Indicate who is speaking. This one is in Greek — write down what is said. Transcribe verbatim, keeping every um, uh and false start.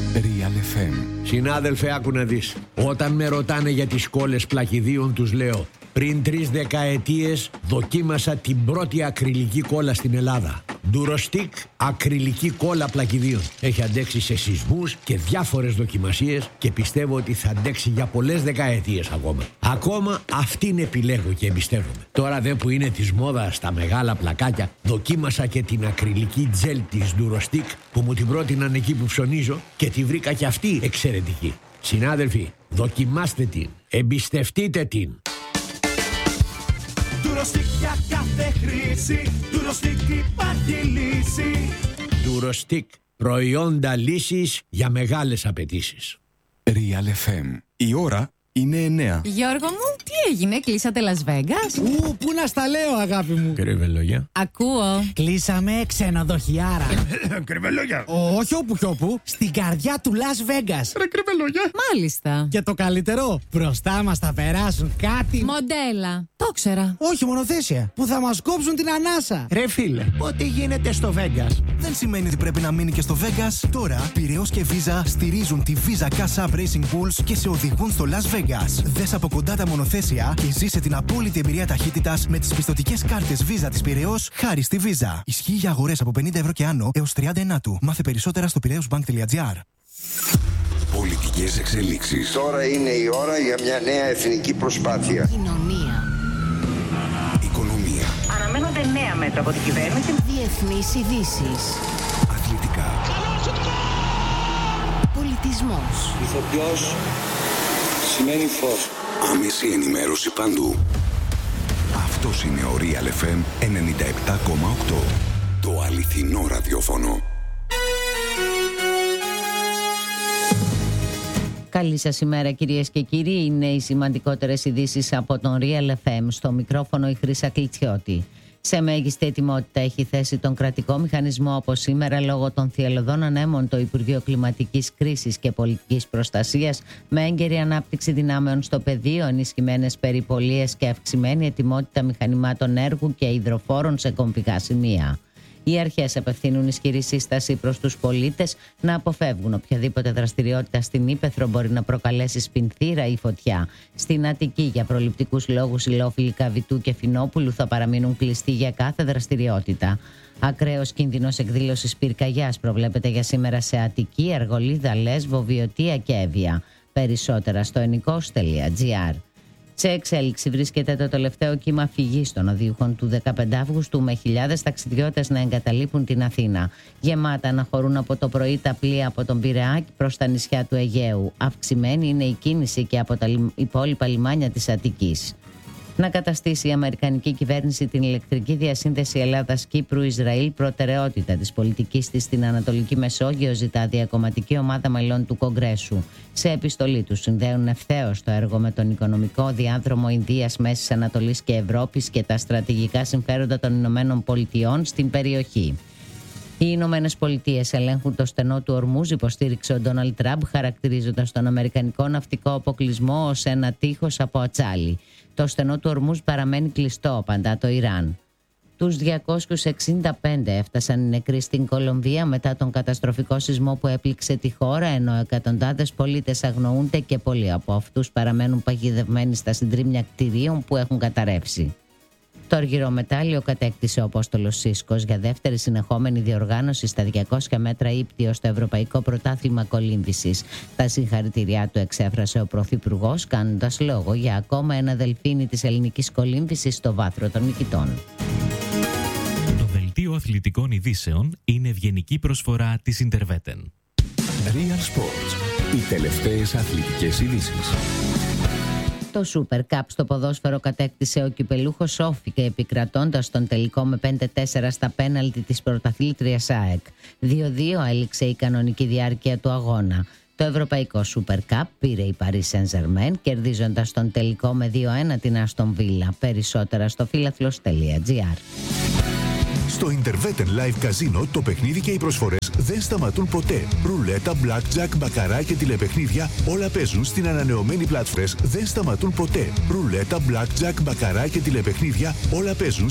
Speaker 1: Real εφ εμ.
Speaker 2: Συνάδελφε, άκου να δεις. Όταν με ρωτάνε για τις κόλλες πλακιδίων, τους λέω: πριν τρεις δεκαετίες δοκίμασα την πρώτη ακριλική κόλλα στην Ελλάδα. Durostic ακριλική κόλλα πλακιδίων. Έχει αντέξει σε σεισμούς και διάφορες δοκιμασίες και πιστεύω ότι θα αντέξει για πολλές δεκαετίες ακόμα. Ακόμα αυτήν επιλέγω και εμπιστεύομαι. Τώρα δε που είναι της μόδας στα μεγάλα πλακάκια, δοκίμασα και την ακριλική τζέλ της Durostic που μου την πρότειναν εκεί που ψωνίζω και τη βρήκα και αυτή εξαιρετική. Συνάδελφοι, δοκιμάστε την, εμπιστευτείτε την.
Speaker 3: Durostic για κάθε χρήση, Durostic υπάρχει λύση.
Speaker 2: Durostic, προϊόντα λύσης για μεγάλες απαιτήσεις.
Speaker 1: Real εφ εμ. Η ώρα είναι εννέα.
Speaker 4: Γιώργο μου, τι έγινε, κλείσατε Las Vegas?
Speaker 5: Ου, πού να στα λέω, αγάπη μου.
Speaker 2: Κρυβελόγια.
Speaker 4: Ακούω.
Speaker 5: Κλείσαμε ξενοδοχιάρα.
Speaker 2: Κρυβελόγια.
Speaker 5: Όχι όπου κι όπου, στην καρδιά του Las Vegas.
Speaker 2: Ρε κρυβελόγια.
Speaker 4: Μάλιστα.
Speaker 5: Και το καλύτερο, μπροστά μας θα περάσουν κάτι.
Speaker 4: Μοντέλα. Το ξέρα.
Speaker 5: Όχι, μονοθέσια. Που θα μας κόψουν την ανάσα.
Speaker 2: Ρε φίλε, ό,τι γίνεται στο Vegas
Speaker 6: δεν σημαίνει ότι πρέπει να μείνει και στο Vegas. Τώρα, Πειραιώς και Visa στηρίζουν τη Visa Cash App Racing Bulls και σε οδηγούν στο Las Vegas. Δες από κοντά τα μονοθέσια και ζήσε την απόλυτη εμπειρία ταχύτητας με τις πιστωτικές κάρτες Visa της Πειραιώς χάρη στη Visa. Ισχύει για αγορές από πενήντα ευρώ και άνω έως τριάντα ενάτου. Μάθε περισσότερα στο πειραιώσμπανκ.gr.
Speaker 1: Πολιτικές εξελίξεις.
Speaker 7: Τώρα είναι η ώρα για μια νέα εθνική προσπάθεια.
Speaker 8: Κοινωνία.
Speaker 1: Οικονομία.
Speaker 9: Αναμένονται νέα μέτρα από την κυβέρνηση.
Speaker 8: Διεθνείς ειδήσεις.
Speaker 1: Αθλητικά.
Speaker 8: Πολιτισμός.
Speaker 10: Ηθοποιός σημαίνει φως.
Speaker 1: Άμεση ενημέρωση παντού. Αυτός είναι ο Real εφ εμ ενενήντα επτά κόμμα οκτώ. Το αληθινό ραδιόφωνο.
Speaker 11: Καλή σας ημέρα κυρίες και κύριοι. Είναι οι σημαντικότερες ειδήσεις από τον Real εφ εμ. Στο μικρόφωνο η Χρύσα Κλιτσιώτη. Σε μέγιστη ετοιμότητα έχει θέσει τον κρατικό μηχανισμό από σήμερα λόγω των θυελλωδών ανέμων το Υπουργείο Κλιματικής Κρίσης και Πολιτικής Προστασίας με έγκαιρη ανάπτυξη δυνάμεων στο πεδίο, ενισχυμένες περιπολίες και αυξημένη ετοιμότητα μηχανημάτων έργου και υδροφόρων σε κομβικά σημεία. Οι αρχές απευθύνουν ισχυρή σύσταση προς τους πολίτες να αποφεύγουν οποιαδήποτε δραστηριότητα στην ύπαιθρο μπορεί να προκαλέσει σπινθήρα ή φωτιά. Στην Αττική, για προληπτικούς λόγους, οι λόφιλοι Καβιτού και Φινόπουλου θα παραμείνουν κλειστοί για κάθε δραστηριότητα. Ακραίος κίνδυνος εκδήλωσης πυρκαγιάς προβλέπεται για σήμερα σε Αττική, Αργολίδα, Λέσβο, Βιωτία και Εύβοια. Περισσότερα στο ενικός τελεία τζι άρ. Σε εξέλιξη βρίσκεται το τελευταίο κύμα φυγής των οδείουχων του δεκαπέντε Αυγούστου, με χιλιάδες ταξιδιώτες να εγκαταλείπουν την Αθήνα. Γεμάτα να χωρούν από το πρωί τα πλοία από τον Πειραιά προς τα νησιά του Αιγαίου. Αυξημένη είναι η κίνηση και από τα υπόλοιπα λιμάνια της Αττικής. Να καταστήσει η αμερικανική κυβέρνηση την ηλεκτρική διασύνδεση Ελλάδας-Κύπρου-Ισραήλ προτεραιότητα της πολιτικής της στην Ανατολική Μεσόγειο, ζητά διακομματική ομάδα μελών του Κογκρέσου. Σε επιστολή του συνδέουν ευθέως το έργο με τον οικονομικό διάδρομο Ινδίας, Μέσης Ανατολής και Ευρώπης και τα στρατηγικά συμφέροντα των Ηνωμένων Πολιτειών στην περιοχή. Οι Ηνωμένες Πολιτείες ελέγχουν το στενό του Ορμούζ, υποστήριξε ο Ντόναλντ Τραμπ, χαρακτηρίζοντας τον αμερικανικό ναυτικό αποκλεισμό ως ένα τείχος από ατσάλι. Το στενό του Ορμούζ παραμένει κλειστό, απαντά το Ιράν. Τους διακόσιους εξήντα πέντε έφτασαν οι νεκροί στην Κολομβία μετά τον καταστροφικό σεισμό που έπληξε τη χώρα, ενώ εκατοντάδες πολίτες αγνοούνται και πολλοί από αυτούς παραμένουν παγιδευμένοι στα συντρίμμια κτηρίων που έχουν καταρρεύσει. Το αργυρομετάλλιο κατέκτησε ο Απόστολος Σίσκος για δεύτερη συνεχόμενη διοργάνωση στα διακόσια μέτρα ύπτιο στο Ευρωπαϊκό Πρωτάθλημα Κολύμβησης. Τα συγχαρητήριά του εξέφρασε ο Πρωθυπουργός, κάνοντας λόγο για ακόμα ένα δελφίνι της ελληνικής κολύμβησης στο βάθρο των νικητών.
Speaker 12: Το δελτίο αθλητικών ειδήσεων είναι ευγενική προσφορά της Interveten.
Speaker 1: Real Sports. Οι τελευταίες αθλητικές ειδήσεις.
Speaker 11: Το Super Cup στο ποδόσφαιρο κατέκτησε ο κυπελούχος Όφη, επικρατώντας τον τελικό με πέντε τέσσερα στα πέναλτι της πρωταθλήτριας ΑΕΚ. δύο δύο έληξε η κανονική διάρκεια του αγώνα. Το ευρωπαϊκό Super Cup πήρε η Paris Saint-Germain, κερδίζοντας τον τελικό με δύο ένα την Aston Villa. Περισσότερα στο φίλαθλος τελεία τζι άρ.
Speaker 13: Στο Interveten Live Casino το παιχνίδι και οι προσφορές δεν σταματούν ποτέ. Ρουλέτα, blackjack, μπακαρά και τηλεπαιχνίδια όλα παίζουν στην ανανεωμένη πλατφόρμα. Δεν σταματούν ποτέ. Ρουλέτα, blackjack, μπακαρά και τηλεπαιχνίδια όλα παίζουν